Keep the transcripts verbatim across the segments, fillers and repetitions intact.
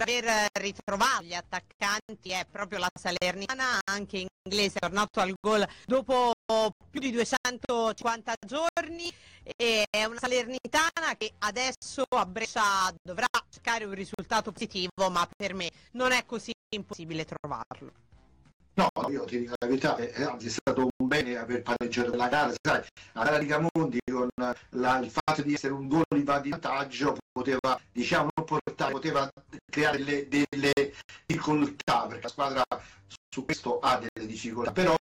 sembra aver ritrovato gli attaccanti è proprio la Salernitana, anche inglese, è tornato al gol dopo più di duecentocinquanta giorni, e è una Salernitana che adesso a Brescia dovrà cercare un risultato positivo, ma per me non è così impossibile trovarlo. No, io ti dico la verità, è, anzi è stato un bene aver pareggiato la gara, sai, alla Rigamondi con la, il fatto di essere un gol in vantaggio poteva, diciamo, non portare, poteva creare delle, delle difficoltà, perché la squadra su questo ha delle difficoltà, però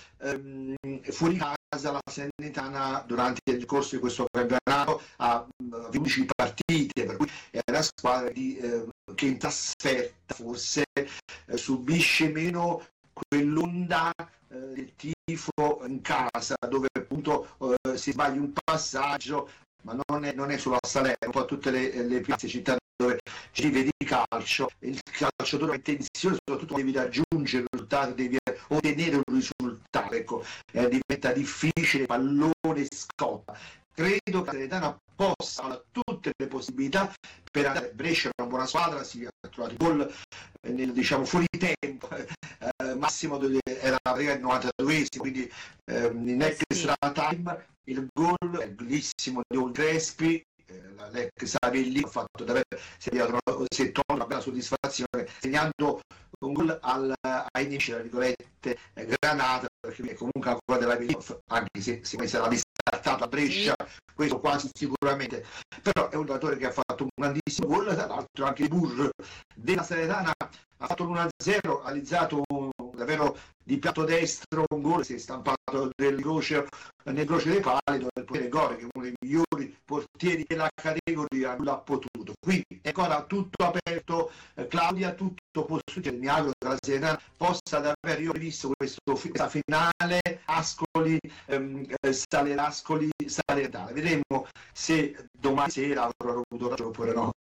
ehm, fuori casa la Salernitana durante il corso di questo campionato ha undici partite, per cui è una squadra di, eh, che in trasferta forse eh, subisce meno quell'onda eh, del tifo in casa, dove appunto eh, si sbaglia un passaggio, ma non è, non è solo a Salerno, un po' a tutte le, le piazze città dove ci vedi calcio, il calciatore ha intenzione, soprattutto devi raggiungere il risultato, devi ottenere un risultato, ecco, eh, diventa difficile, il pallone scotta. Credo che la Salernitana possa avere tutte le possibilità per andare a Brescia, è una buona squadra, si è trovato il gol nel, diciamo, fuori tempo, eh, massimo delle, era il novantaduesimo, quindi eh, in extra time il gol è bellissimo di Crespi, eh, l'ex Savelli ha fatto davvero, si è trovato una bella soddisfazione segnando un gol al, ai inizi, tra virgolette, eh, Granata, perché comunque ancora della playoff, anche se, se sarà discartato a Brescia, questo quasi sicuramente, però è un giocatore che ha fatto un grandissimo gol. Tra l'altro anche il Burr della Salernitana ha fatto l'uno a zero, ha realizzato un, davvero di piatto destro un gol, si è stampato del croce, nel croce dei pali, dove il portiere Gore, che è uno dei migliori portieri della categoria, non l'ha potuto. Quindi è ancora tutto aperto, eh, Claudia, tutto può succedere. Mi auguro che la Salernitana possa davvero, io ho visto questo, questa finale Ascoli, ehm, Sale, Ascoli Salernitana, vedremo se domani sera avrò avuto ragione oppure no.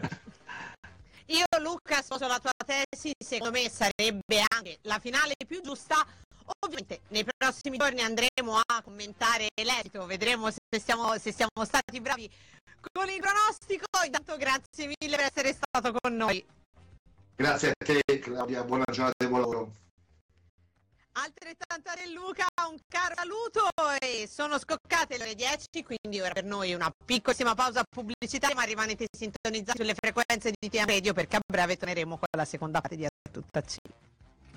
Io, Luca, sposo la tua tesi, secondo me sarebbe anche la finale più giusta. Ovviamente nei prossimi giorni andremo a commentare l'esito, vedremo se siamo, se siamo stati bravi con il pronostico. Intanto grazie mille per essere stato con noi. Grazie a te, Claudia, buona giornata e buon lavoro. Altrettanto a te, Luca, un caro saluto, e sono scoccate le ore dieci, quindi ora per noi una piccolissima pausa pubblicitaria, ma rimanete sintonizzati sulle frequenze di T M Radio, perché a breve torneremo con la seconda parte di A Tutta C.